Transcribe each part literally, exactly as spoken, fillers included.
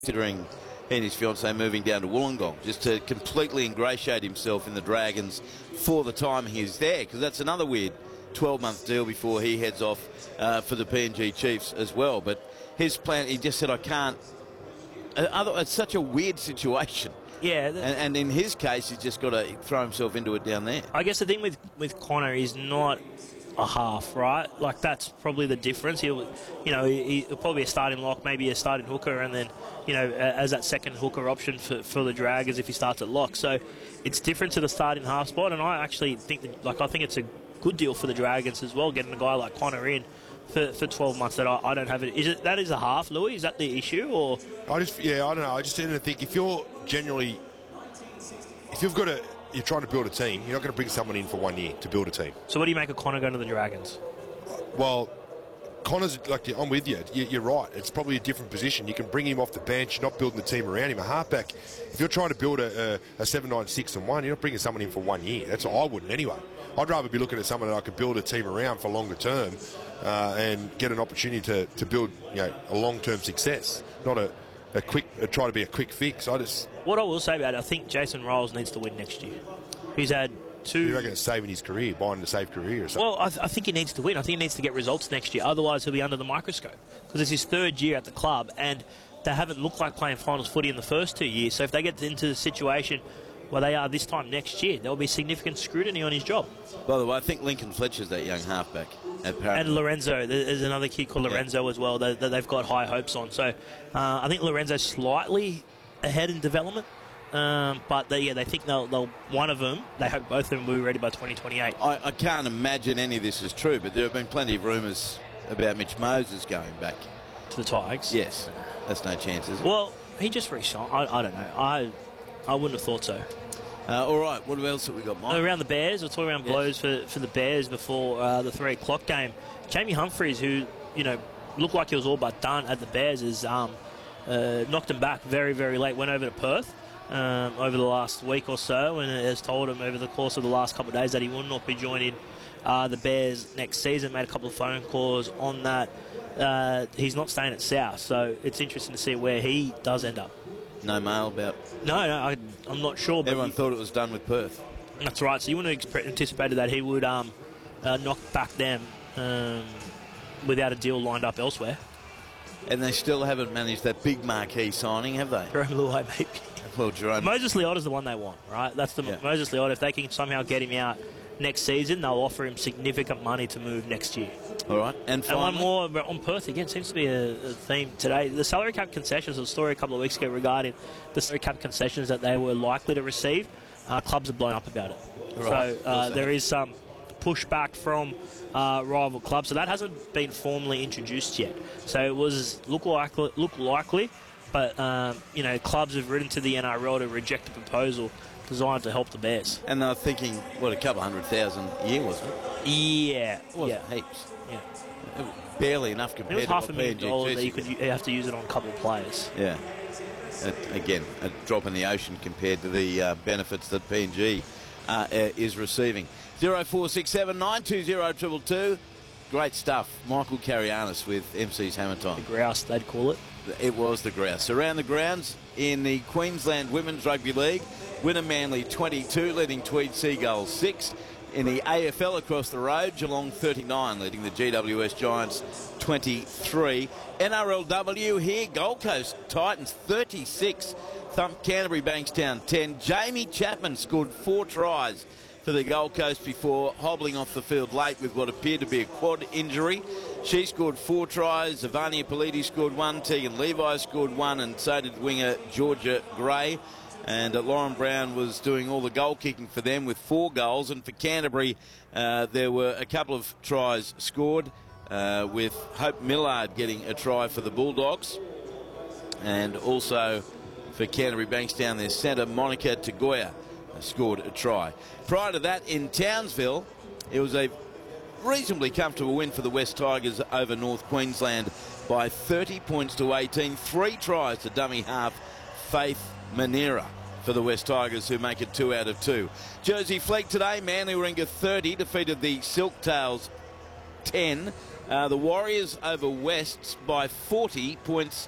considering he and his fiancée moving down to Wollongong just to completely ingratiate himself in the Dragons for the time he's there, because that's another weird twelve-month deal before he heads off uh, for the P N G Chiefs as well. But his plan, he just said, I can't. Uh, other, it's such a weird situation. Yeah. And, and in his case, he's just got to throw himself into it down there. I guess the thing with, with Connor is not a half, right? Like, that's probably the difference. He'll, you know, he, he'll probably be a starting lock, maybe a starting hooker, and then, you know, as that second hooker option for, for the Dragons if he starts at lock. So it's different to the starting half spot, and I actually think that, like, I think it's a good deal for the Dragons as well, getting a guy like Connor in for, for twelve months that I, I don't have it. Is it that is a half, Louis? Is that the issue, or? I just, yeah, I don't know. I just tend to think if you're generally, if you've got a, you're trying to build a team, you're not going to bring someone in for one year to build a team. So what do you make of Connor going to the Dragons? Well, Connor's, like, I'm with you. You're right. It's probably a different position. You can bring him off the bench, not building the team around him. A halfback, if you're trying to build a, a, a seven nine six and one, you're not bringing someone in for one year. That's what I wouldn't anyway. I'd rather be looking at someone that I could build a team around for longer term uh, and get an opportunity to, to build, you know, a long-term success, not a, a quick, a, try to be a quick fix. I just... What I will say about it, I think Jason Ryles needs to win next year. He's had two... You reckon it's saving his career, buying him to save career or something? Well, I, th I think he needs to win. I think he needs to get results next year. Otherwise, he'll be under the microscope. Because it's his third year at the club, and they haven't looked like playing finals footy in the first two years. So if they get into the situation where they are this time next year, there will be significant scrutiny on his job. By the way, I think Lincoln Fletcher's that young halfback. Apparently. And Lorenzo, there's another kid called Lorenzo yeah. as well that, that they've got high hopes on. So uh, I think Lorenzo's slightly ahead in development. Um, but they, yeah, they think they'll, they'll one of them. They hope both of them will be ready by twenty twenty-eight. I, I can't imagine any of this is true, but there have been plenty of rumours about Mitch Moses going back to the Tigers. Yes, that's no chances. Well, he just re-signed. I, I don't know. I I wouldn't have thought so. Uh, all right, what else have we got, Mike? Around the Bears, we'll talk around yes. blows for, for the Bears before uh, the three o'clock game. Jamie Humphries, who, you know, looked like he was all but done at the Bears, has um, uh, knocked him back very, very late. Went over to Perth um, over the last week or so, and has told him over the course of the last couple of days that he will not be joining uh, the Bears next season. Made a couple of phone calls on that. Uh, he's not staying at South, so it's interesting to see where he does end up. No mail about... No, no, I, I'm not sure. But Everyone you, thought it was done with Perth. That's right. So you wouldn't have anticipated that he would um, uh, knock back them um, without a deal lined up elsewhere. And they still haven't managed that big marquee signing, have they? Jerome Luai, maybe. Well, Jerome... Moses Leota's the one they want, right? That's the yeah. Moses Leota. If they can somehow get him out next season, they'll offer him significant money to move next year. All right. And, and one more on Perth again. Seems to be a, a theme today. The salary cap concessions, a story a couple of weeks ago regarding the salary cap concessions that they were likely to receive. Uh, clubs have blown up about it. Right. So uh, there is some pushback from uh, rival clubs. So that hasn't been formally introduced yet. So it was look likely, look likely, but um, you know, clubs have written to the N R L to reject the proposal designed to help the Bears. And they're thinking, what, a couple hundred thousand a year, wasn't it? Yeah. Well, yeah. heaps. Yeah. Barely enough compared it was to half a million dollars that you could you have to use it on a couple of players. Yeah. Uh, again, a drop in the ocean compared to the uh, benefits that P N G uh, uh, is receiving. zero four six seven nine two zero two two two. Great stuff. Michael Carianis with M C's Hammer Time. The grouse, they'd call it. It was the grouse. Around the grounds in the Queensland Women's Rugby League, Winner Manly twenty-two, leading Tweed Seagulls six. In the A F L across the road, Geelong thirty-nine, leading the G W S Giants twenty-three. N R L W here, Gold Coast Titans thirty-six, thumped Canterbury Bankstown ten. Jamie Chapman scored four tries for the Gold Coast before hobbling off the field late with what appeared to be a quad injury. She scored four tries. Ivania Politi scored one. Tegan Levi scored one, and so did winger Georgia Gray. And uh, Lauren Brown was doing all the goal kicking for them with four goals. And for Canterbury, uh, there were a couple of tries scored, uh, with Hope Millard getting a try for the Bulldogs. And also for Canterbury Bankstown, their centre, Monica Tagoya, scored a try. Prior to that, in Townsville, it was a reasonably comfortable win for the West Tigers over North Queensland by thirty points to eighteen. Three tries to dummy half Faith Manera for the West Tigers, who make it two out of two. Jersey Flegg today, Manly Warringah thirty, defeated the Silktails ten. Uh, the Warriors over Wests by forty points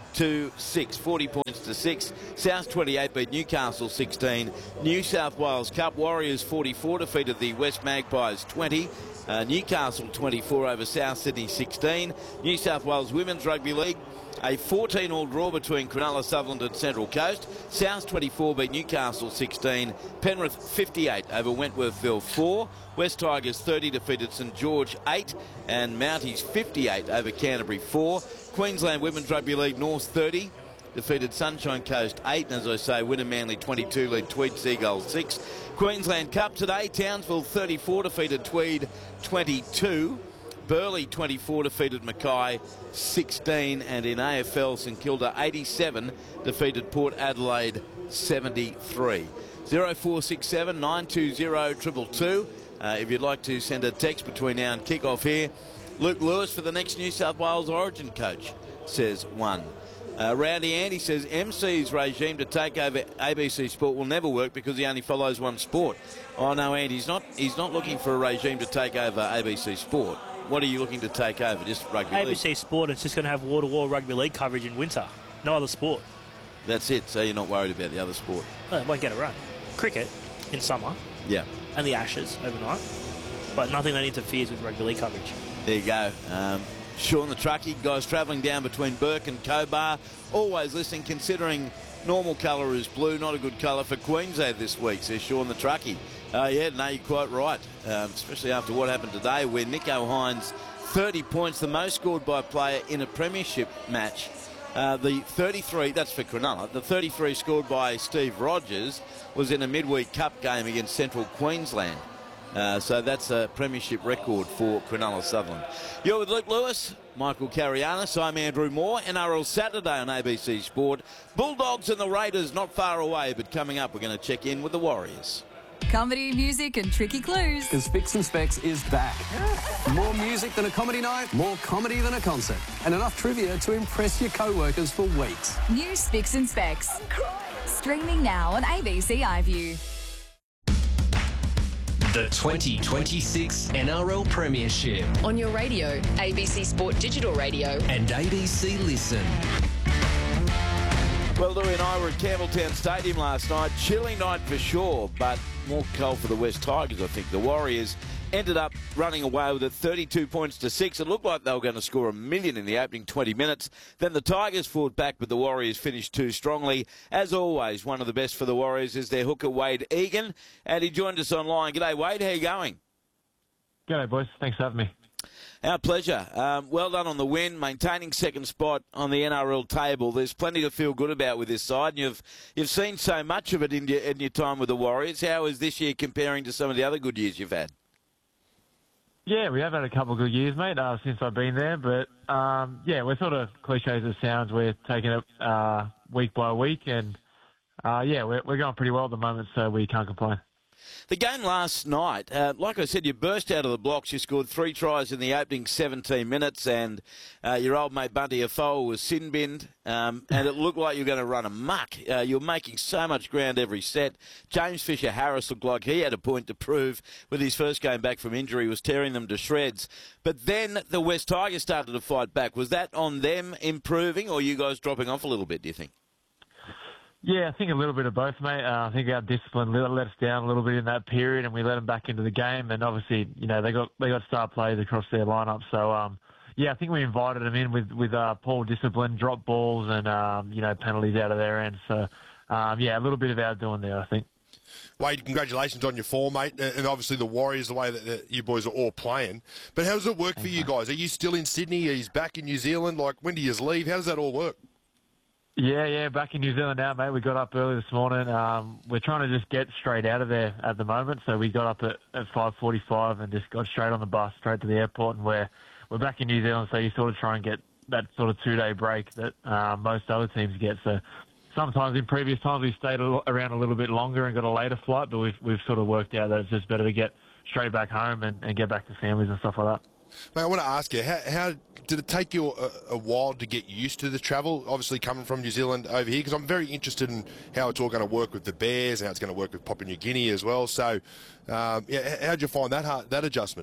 to six, forty points to six. South twenty-eight beat Newcastle sixteen. New South Wales Cup, Warriors forty-four defeated the West Magpies twenty. Uh, Newcastle twenty-four over South Sydney sixteen. New South Wales Women's Rugby League, a fourteen all draw between Cronulla, Sutherland and Central Coast. South twenty-four beat Newcastle sixteen. Penrith fifty-eight over Wentworthville four. West Tigers thirty defeated St George eight. And Mounties fifty-eight over Canterbury four. Queensland Women's Rugby League North thirty defeated Sunshine Coast eight. And as I say, Wynnum Manly twenty-two lead Tweed Seagulls six. Queensland Cup today, Townsville thirty-four defeated Tweed twenty-two. Burleigh twenty-four defeated Mackay sixteen, and in A F L St Kilda eighty-seven defeated Port Adelaide seventy-three. oh four six seven, nine two zero, two two two. Uh, if you'd like to send a text between now and kick-off here. Luke Lewis for the next New South Wales Origin coach, says one. Uh, Rowdy Andy says M C's regime to take over A B C Sport will never work because he only follows one sport. Oh no, Andy, he's not, he's not looking for a regime to take over A B C Sport. What are you looking to take over? Just rugby league? A B C Sport, it's just going to have wall-to-wall rugby league coverage in winter. No other sport. That's it, so you're not worried about the other sport? No, it won't get a run. Cricket in summer. Yeah. And the Ashes overnight. But nothing that interferes with rugby league coverage. There you go. Um, Sean the Truckie, guys travelling down between Burke and Cobar. Always listening, considering normal colour is blue, not a good colour for Queensland this week, says Sean the Truckie. Uh, yeah, no, you're quite right, um, especially after what happened today where Nico Hines, thirty points, the most scored by a player in a premiership match. Uh, the thirty-three, that's for Cronulla, the thirty-three scored by Steve Rogers was in a midweek cup game against Central Queensland. Uh, so that's a premiership record for Cronulla Sutherland. You're with Luke Lewis, Michael Carianis. I'm Andrew Moore. N R L Saturday on A B C Sport. Bulldogs and the Raiders not far away, but coming up we're going to check in with the Warriors. Comedy, music and tricky clues. Because Fix and Specs is back. More music than a comedy night, more comedy than a concert, and enough trivia to impress your co-workers for weeks. New Fix and Specs. Streaming now on A B C iView. The twenty twenty-six N R L Premiership. On your radio, A B C Sport Digital Radio. And A B C Listen. Well, Louis and I were at Campbelltown Stadium last night. Chilly night for sure, but more cold for the West Tigers, I think. The Warriors ended up running away with it, thirty-two points to six. It looked like they were going to score a million in the opening twenty minutes. Then the Tigers fought back, but the Warriors finished too strongly. As always, one of the best for the Warriors is their hooker, Wade Egan, and he joined us online. G'day, Wade. How are you going? G'day, boys. Thanks for having me. Our pleasure. Um, well done on the win, maintaining second spot on the N R L table. There's plenty to feel good about with this side. And you've you've seen so much of it in your, in your time with the Warriors. How is this year comparing to some of the other good years you've had? Yeah, we have had a couple of good years, mate, uh, since I've been there. But, um, yeah, we're sort of cliche as it sounds. We're taking it uh, week by week. And, uh, yeah, we're, we're going pretty well at the moment, so we can't complain. The game last night, uh, like I said, you burst out of the blocks. You scored three tries in the opening seventeen minutes, and uh, your old mate Bunty Afoa was sin-binned, um, and it looked like you were going to run amok. Uh, you were making so much ground every set. James Fisher-Harris looked like he had a point to prove with his first game back from injury, was tearing them to shreds. But then the West Tigers started to fight back. Was that on them improving, or you guys dropping off a little bit, do you think? Yeah, I think a little bit of both, mate. Uh, I think our discipline let, let us down a little bit in that period, and we let them back into the game. And obviously, you know, they got they got star players across their lineup. So, um, yeah, I think we invited them in with with uh, poor discipline, drop balls, and um, you know, penalties out of their end. So, um, yeah, a little bit of our doing there, I think. Wade, congratulations on your form, mate, and obviously the Warriors, the way that, that you boys are all playing. But how does it work for you guys? Are you still in Sydney? Are you back in New Zealand? Like, when do you leave? How does that all work? Yeah, yeah, back in New Zealand now, mate. We got up early this morning. Um, we're trying to just get straight out of there at the moment. So we got up at, at five forty-five and just got straight on the bus, straight to the airport. And we're, we're back in New Zealand, so you sort of try and get that sort of two-day break that uh, most other teams get. So sometimes in previous times we stayed around a little bit longer and got a later flight, but we've, we've sort of worked out that it's just better to get straight back home and, and get back to families and stuff like that. Mate, I want to ask you, how, how did it take you a, a while to get used to the travel, obviously coming from New Zealand over here? Because I'm very interested in how it's all going to work with the Bears and how it's going to work with Papua New Guinea as well. So, um, yeah, how did you find that hard, that adjustment?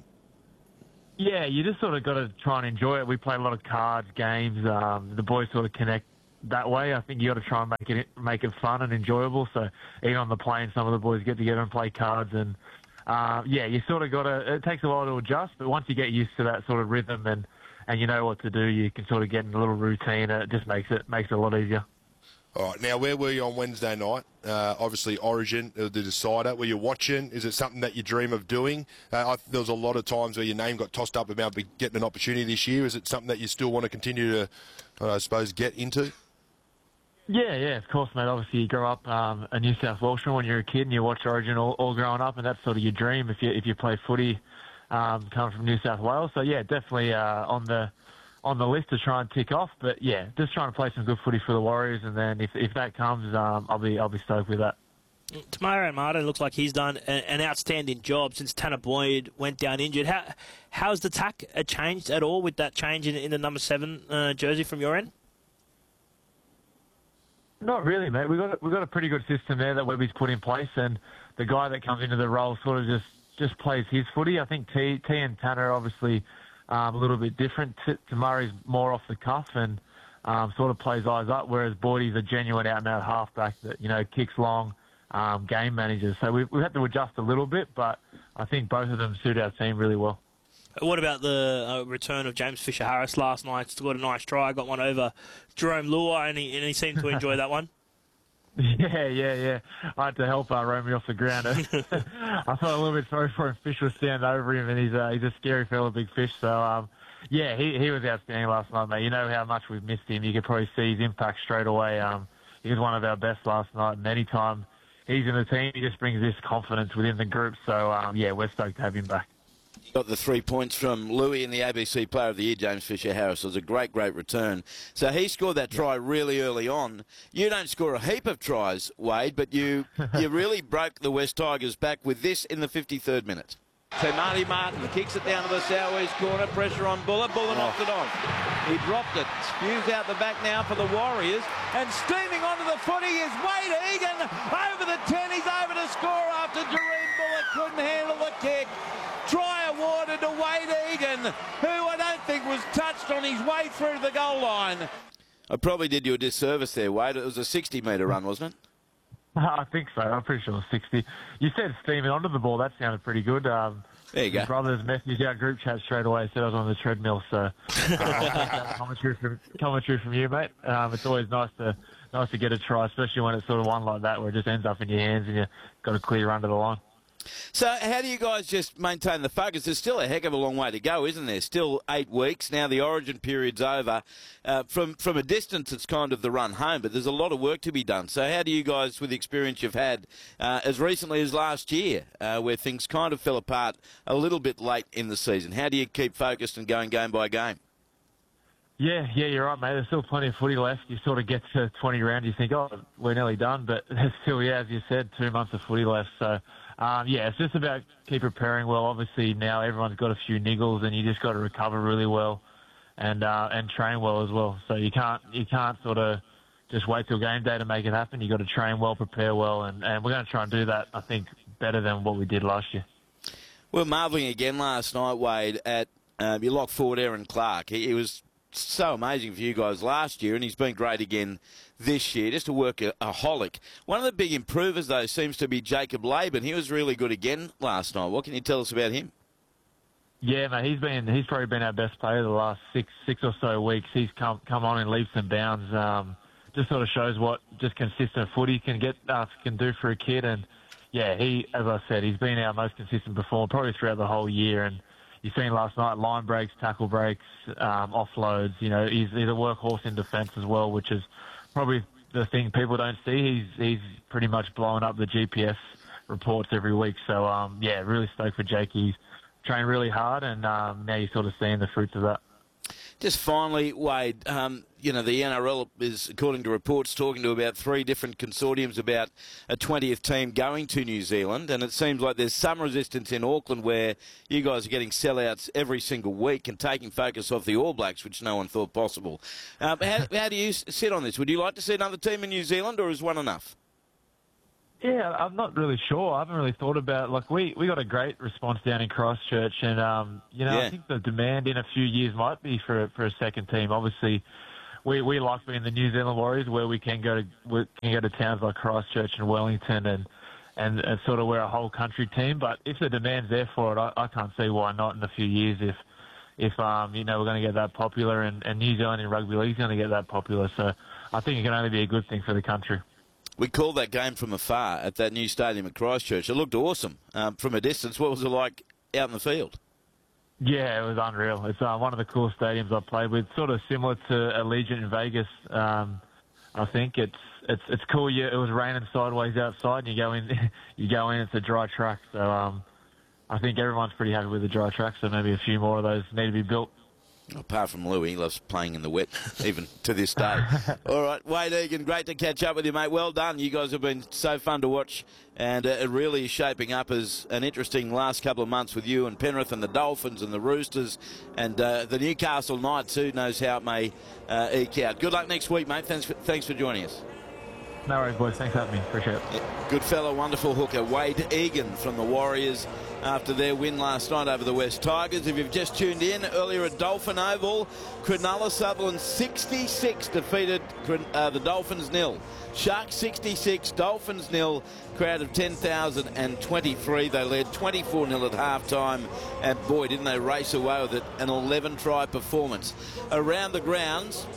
Yeah, you just sort of got to try and enjoy it. We play a lot of cards, games. Um, the boys sort of connect that way. I think you got to try and make it make it fun and enjoyable. So even on the plane, some of the boys get together and play cards, and uh, yeah, you sort of got to. It takes a while to adjust, but once you get used to that sort of rhythm and and you know what to do, you can sort of get in a little routine. And it just makes it makes it a lot easier. All right, now where were you on Wednesday night? Uh, obviously, Origin, uh, the decider. Were you watching? Is it something that you dream of doing? Uh, I, there was a lot of times where your name got tossed up about getting an opportunity this year. Is it something that you still want to continue to, uh, I suppose, get into? Yeah, yeah, of course, mate. Obviously, you grow up um, a New South Welsher when you're a kid, and you watch Origin all, all growing up, and that's sort of your dream if you if you play footy um, coming from New South Wales. So yeah, definitely uh, on the. on the list to try and tick off, but yeah, just trying to play some good footy for the Warriors, and then if if that comes, um, I'll be I'll be stoked with that. Te Maire Martin looks like he's done a, an outstanding job since Tanner Boyd went down injured. How how's the tack changed at all with that change in, in the number seven uh, jersey from your end? Not really, mate. We've got, we've got a pretty good system there that Webby's put in place, and the guy that comes into the role sort of just, just plays his footy. I think T, T and Tanner are obviously um, a little bit different. T, Te Maire's more off the cuff and um, sort of plays eyes up, whereas Boydie's a genuine out-and-out halfback that, you know, kicks long, um, game managers. So we've, we've had to adjust a little bit, but I think both of them suit our team really well. What about the uh, return of James Fisher-Harris last night? Scored a nice try, got one over Jerome Luai, and he, and he seemed to enjoy that one. Yeah, yeah, yeah. I had to help uh, Romy off the ground. I felt a little bit sorry for him. Fish was standing over him, and he's, uh, he's a scary fella, big fish. So, um, yeah, he, he was outstanding last night, mate. You know how much we've missed him. You could probably see his impact straight away. Um, he was one of our best last night, and any time he's in the team, he just brings this confidence within the group. So, um, yeah, we're stoked to have him back. Got the three points from Louis in the A B C Player of the Year, James Fisher-Harris. It was a great, great return. So he scored that try really early on. You don't score a heap of tries, Wade, but you you really broke the West Tigers back with this in the fifty-third minute. So Marty Martin kicks it down to the southeast corner, pressure on Buller. Buller knocked it on. He dropped it. Spews out the back now for the Warriors. And steaming onto the footy is Wade Egan. Over the ten, he's over to score after Jerome Buller couldn't handle the kick. Try awarded to Wade Egan, who I don't think was touched on his way through the goal line. I probably did you a disservice there, Wade. It was a sixty metre run, wasn't it? I think so. I'm pretty sure it was sixty. You said steaming onto the ball. That sounded pretty good. Um, there you go. My brother's messaged our group chat straight away, said I was on the treadmill. So uh, commentary, from, commentary from you, mate. Um, it's always nice to nice to get a try, especially when it's sort of one like that where it just ends up in your hands and you've got a clear run to the line. So how do you guys just maintain the focus? There's still a heck of a long way to go, isn't there? Still eight weeks. Now the origin period's over. Uh, from, from a distance, it's kind of the run home, but there's a lot of work to be done. So how do you guys, with the experience you've had uh, as recently as last year, uh, where things kind of fell apart a little bit late in the season, how do you keep focused and going game by game? Yeah, yeah, you're right, mate. There's still plenty of footy left. You sort of get to twenty rounds, you think, oh, we're nearly done, but there's still, yeah, as you said, two months of footy left. So, um, yeah, it's just about keep preparing well. Obviously, now everyone's got a few niggles, and you just got to recover really well and uh, and train well as well. So you can't you can't sort of just wait till game day to make it happen. You got to train well, prepare well, and, and we're going to try and do that, I think, better than what we did last year. We were marvelling again last night, Wade, at um, your lock forward, Aaron Clark. He, he was so amazing for you guys last year, and he's been great again this year, just a workaholic. One of the big improvers, though, seems to be Jacob Laban. He was really good again last night. What can you tell us about him? Yeah, mate, he's been he's probably been our best player the last six six or so weeks. He's come come on in leaps and bounds. Um, just sort of shows what just consistent footy can get uh, can do for a kid. And yeah, he, as I said, he's been our most consistent performer probably throughout the whole year. And you've seen last night line breaks, tackle breaks, um, offloads. You know, he's, he's a workhorse in defence as well, which is probably the thing people don't see. He's he's pretty much blowing up the G P S reports every week. So, um, yeah, really stoked for Jake. He's trained really hard, and um, now you're sort of seeing the fruits of that. Just finally, Wade, um, you know, the N R L is, according to reports, talking to about three different consortiums about a twentieth team going to New Zealand, and it seems like there's some resistance in Auckland where you guys are getting sellouts every single week and taking focus off the All Blacks, which no one thought possible. Um, how, how do you sit on this? Would you like to see another team in New Zealand, or is one enough? Yeah, I'm not really sure. I haven't really thought about it. Like, we, we got a great response down in Christchurch, and, um, you know, yeah. I think the demand in a few years might be for, for a second team. Obviously, we, we like being the New Zealand Warriors, where we can go to we can go to towns like Christchurch and Wellington, and and, and sort of we're a whole country team. But if the demand's there for it, I, I can't see why not in a few years. If if um you know we're going to get that popular, and, and New Zealand in rugby league is going to get that popular, so I think it can only be a good thing for the country. We called that game from afar at that new stadium at Christchurch. It looked awesome um, from a distance. What was it like out in the field? Yeah, it was unreal. It's uh, one of the coolest stadiums I've played with, sort of similar to Allegiant in Vegas. Um, I think it's it's it's cool. Yeah, it was raining sideways outside, and you go in, you go in. It's a dry track, so um, I think everyone's pretty happy with the dry track. So maybe a few more of those need to be built. Apart from Louis, he loves playing in the wet, even to this day. All right, Wade Egan, great to catch up with you, mate. Well done. You guys have been so fun to watch, and uh, it really is shaping up as an interesting last couple of months with you and Penrith and the Dolphins and the Roosters and uh, the Newcastle Knights. Who knows how it may uh, eke out. Good luck next week, mate. Thanks for, thanks for joining us. No worries, boys. Thanks for having me. Appreciate it. Yeah, good fellow, wonderful hooker, Wade Egan from the Warriors after their win last night over the West Tigers. If you've just tuned in, earlier at Dolphin Oval, Cronulla Sutherland sixty-six defeated uh, the Dolphins nil. Sharks sixty-six, Dolphins nil, crowd of ten thousand twenty-three. They led twenty-four nil at halftime, and boy, didn't they race away with it. An eleven try performance. Around the grounds,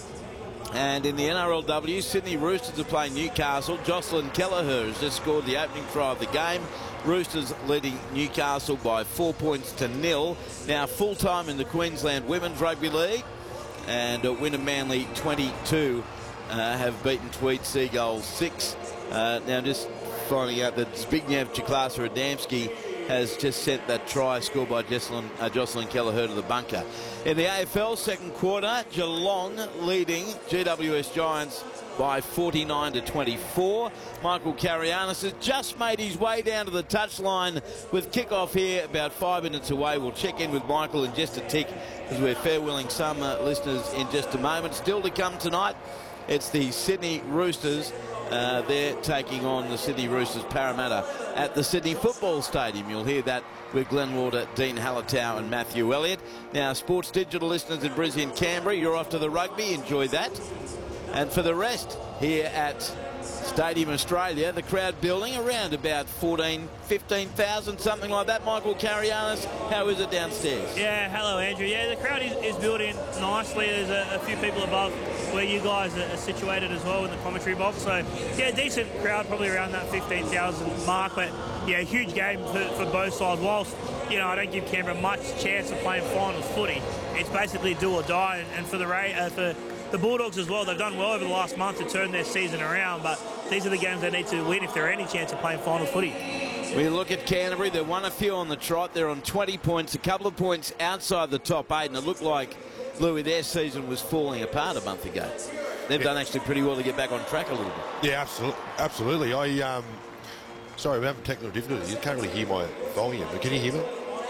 and in the N R L W, Sydney Roosters are playing Newcastle. Jocelyn Kelleher has just scored the opening try of the game. Roosters leading Newcastle by four points to nil. Now full-time in the Queensland Women's Rugby League. And uh, Wynnum Manly twenty-two uh, have beaten Tweed Seagulls six. Uh, now just finding out that Zbigniew Ciklasa Adamski has just sent that try scored by Jocelyn, uh, Jocelyn Kelleher to the bunker. In the A F L second quarter, Geelong leading G W S Giants by forty-nine to twenty-four. Michael Carianis has just made his way down to the touchline with kickoff here about five minutes away. We'll check in with Michael in just a tick as we're farewelling some uh, listeners in just a moment. Still to come tonight, it's the Sydney Roosters. Uh, they're taking on the Sydney Roosters Parramatta at the Sydney Football Stadium. You'll hear that with Glenn Lauder, Dean Hallertau and Matthew Elliott. Now, Sports Digital listeners in Brisbane and Canberra, you're off to the rugby. Enjoy that. And for the rest, here at Stadium Australia, the crowd building around about fourteen, fifteen thousand, something like that. Michael Carianis, how is it downstairs? Yeah, hello, Andrew. Yeah, the crowd is, is building nicely. There's a, a few people above where you guys are situated as well in the commentary box. So, yeah, decent crowd, probably around that fifteen thousand mark. But, yeah, huge game for, for both sides. Whilst, you know, I don't give Canberra much chance of playing finals footy, it's basically do or die. And, and for the uh, for the Bulldogs as well, they've done well over the last month to turn their season around, but these are the games they need to win if there are any chance of playing final footy. We look at Canterbury. They won a few on the trot. They're on twenty points, a couple of points outside the top eight, and it looked like, Louis, their season was falling apart a month ago. They've yeah. done actually pretty well to get back on track a little bit. Yeah, absolutely. Absolutely. I um, sorry, we're having technical difficulties. You can't really hear my volume, but can you hear me?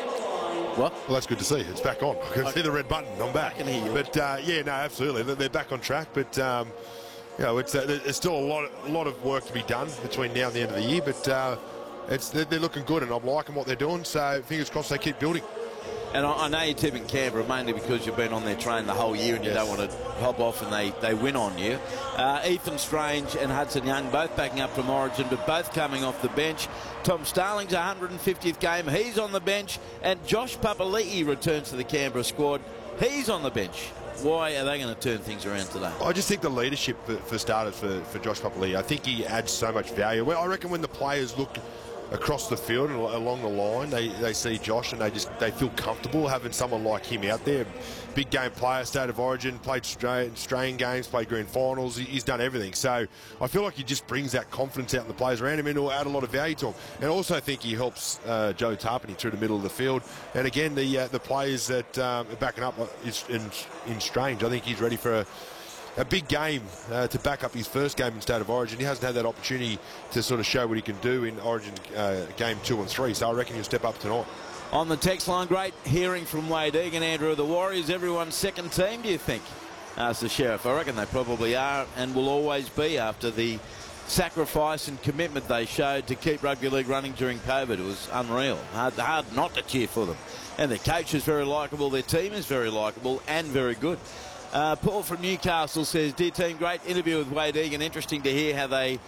What? Well, that's good to see. It's back on. I can okay. see the red button. I'm back. I can hear you. But, uh, yeah, no, absolutely. They're back on track. But, um, you know, it's, uh, there's still a lot, a lot of work to be done between now and the end of the year. But uh, it's they're, they're looking good, and I'm liking what they're doing. So, fingers crossed they keep building. And I, I know you're tipping Canberra mainly because you've been on their train the whole year and you yes. don't want to hop off and they, they win on you. Uh, Ethan Strange and Hudson Young both backing up from Origin, but both coming off the bench. Tom Starling's one hundred fiftieth game. He's on the bench. And Josh Papali'i returns to the Canberra squad. He's on the bench. Why are they going to turn things around today? I just think the leadership for, for starters for, for Josh Papali'i, I think he adds so much value. Well, I reckon when the players look across the field and along the line, they, they see Josh and they just they feel comfortable having someone like him out there. Big game player, state of origin, played Australian games, played grand finals. He's done everything. So I feel like he just brings that confidence out in the players around him and will add a lot of value to him. And I also think he helps uh, Joe Tarpany through the middle of the field. And again, the uh, the players that um, are backing up is in, in Strange. I think he's ready for a A big game uh, to back up his first game in State of Origin. He hasn't had that opportunity to sort of show what he can do in Origin uh, game two and three, so I reckon he'll step up tonight. On the text line, great hearing from Wade Egan, Andrew. The Warriors, everyone's second team, do you think? Asked the Sheriff. I reckon they probably are and will always be after the sacrifice and commitment they showed to keep rugby league running during COVID. It was unreal. Hard, hard not to cheer for them. And their coach is very likeable, their team is very likeable and very good. Uh, Paul from Newcastle says, dear team, great interview with Wade Egan. Interesting to hear how they